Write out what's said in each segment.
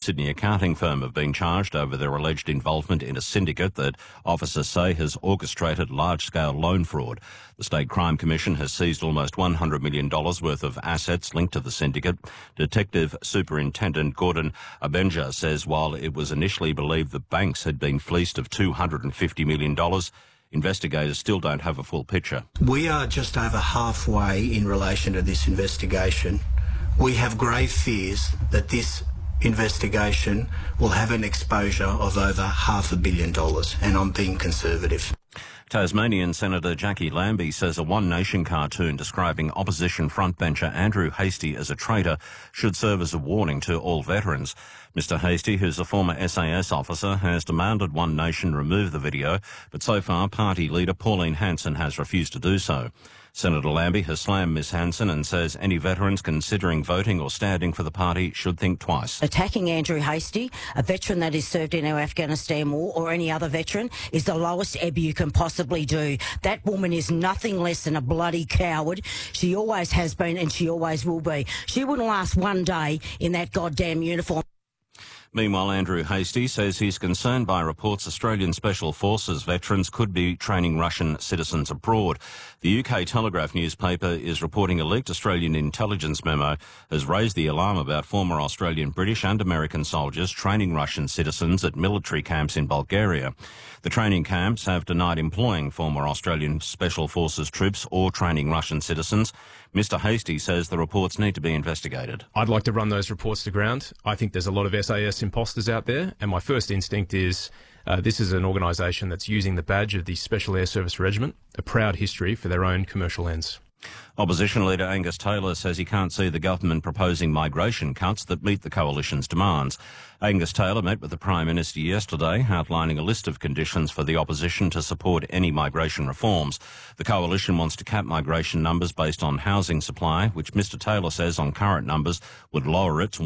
Sydney accounting firm have been charged over their alleged involvement in a syndicate that officers say has orchestrated large-scale loan fraud. The State Crime Commission has seized almost $100 million worth of assets linked to the syndicate. Detective Superintendent Gordon Abenja says while it was initially believed the banks had been fleeced of $250 million, investigators still don't have a full picture. We are just over halfway in relation to this investigation. We have grave fears that this investigation will have an exposure of over $500 million, and I'm being conservative. Tasmanian Senator Jackie Lambie says a One Nation cartoon describing opposition frontbencher Andrew Hastie as a traitor should serve as a warning to all veterans. Mr Hastie, who's a former SAS officer, has demanded One Nation remove the video, but so far party leader Pauline Hanson has refused to do so. Senator Lambie has slammed Ms Hanson and says any veterans considering voting or standing for the party should think twice. Attacking Andrew Hastie, a veteran that has served in our Afghanistan war, or any other veteran, is the lowest ebb you can possibly do. That woman is nothing less than a bloody coward. She always has been and she always will be. She wouldn't last one day in that goddamn uniform. Meanwhile, Andrew Hastie says he's concerned by reports Australian Special Forces veterans could be training Russian citizens abroad. The UK Telegraph newspaper is reporting a leaked Australian intelligence memo has raised the alarm about former Australian, British and American soldiers training Russian citizens at military camps in Bulgaria. The training camps have denied employing former Australian Special Forces troops or training Russian citizens. Mr Hastie says the reports need to be investigated. I'd like to run those reports to ground. I think there's a lot of SAS imposters out there, and my first instinct is this is an organisation that's using the badge of the Special Air Service Regiment, a proud history, for their own commercial ends. Opposition leader Angus Taylor says he can't see the government proposing migration cuts that meet the coalition's demands. Angus Taylor met with the Prime Minister yesterday, outlining a list of conditions for the opposition to support any migration reforms. The coalition wants to cap migration numbers based on housing supply, which Mr Taylor says on current numbers would lower it to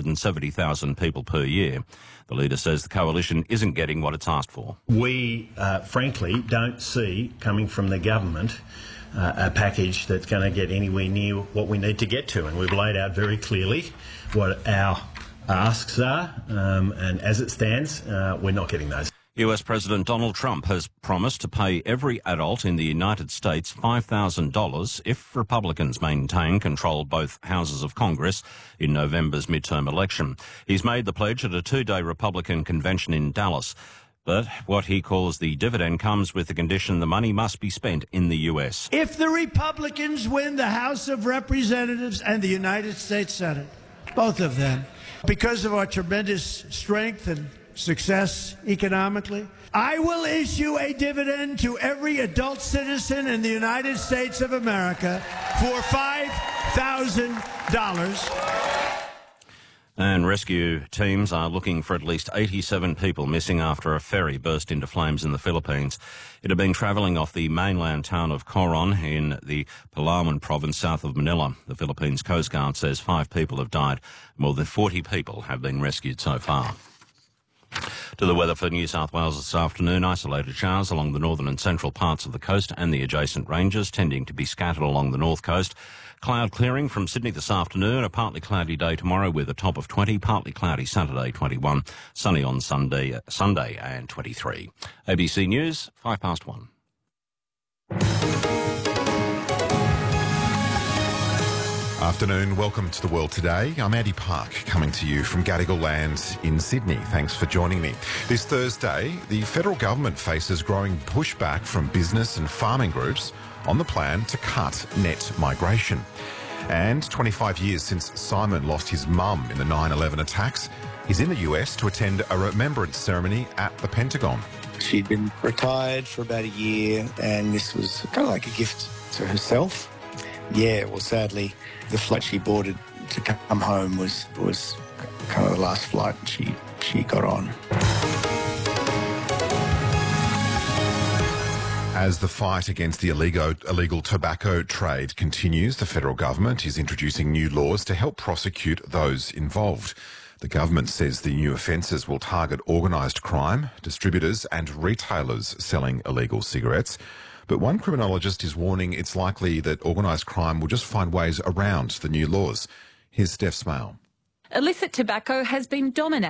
170,000 people per year. The leader says the coalition isn't getting what it's asked for. We, frankly, don't see coming from the government a package that's going to get anywhere near what we need to get to, and we've laid out very clearly what our asks are, and as it stands, we're not getting those. US President Donald Trump has promised to pay every adult in the United States $5,000 if Republicans maintain control of both houses of Congress in November's midterm election. He's made the pledge at a two-day Republican convention in Dallas. But what he calls the dividend comes with the condition the money must be spent in the US. If the Republicans win the House of Representatives and the United States Senate, both of them, because of our tremendous strength and success economically, I will issue a dividend to every adult citizen in the United States of America for $5,000. And rescue teams are looking for at least 87 people missing after a ferry burst into flames in the Philippines. It had been travelling off the mainland town of Coron in the Palawan province south of Manila. The Philippines Coast Guard says 5 people have died. More than 40 people have been rescued so far. To the weather for New South Wales this afternoon, isolated showers along the northern and central parts of the coast and the adjacent ranges, tending to be scattered along the north coast. Cloud clearing from Sydney this afternoon, a partly cloudy day tomorrow with a top of 20, partly cloudy Saturday 21, sunny on Sunday and 23. ABC News, 1:05. Afternoon, welcome to The World Today. I'm Andy Park, coming to you from Gadigal Land in Sydney. Thanks for joining me. This Thursday, the federal government faces growing pushback from business and farming groups on the plan to cut net migration. And 25 years since Simon lost his mum in the 9/11 attacks, he's in the US to attend a remembrance ceremony at the Pentagon. She'd been retired for about a year, and this was kind of like a gift to herself. Yeah, well, sadly, the flight she boarded to come home was kind of the last flight she got on. As the fight against the illegal tobacco trade continues, the federal government is introducing new laws to help prosecute those involved. The government says the new offences will target organised crime, distributors and retailers selling illegal cigarettes. But one criminologist is warning it's likely that organised crime will just find ways around the new laws. Here's Steph Smale. Illicit tobacco has been dominating